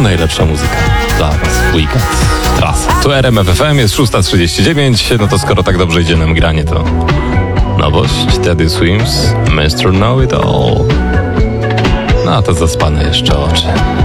najlepsza muzyka dla Was w weekend. Trasa. Tu RMF FM, jest 6:39, no to skoro tak dobrze idzie nam granie, to nowość Teddy Swims, Mr. Know It All. No a to zaspane jeszcze oczy.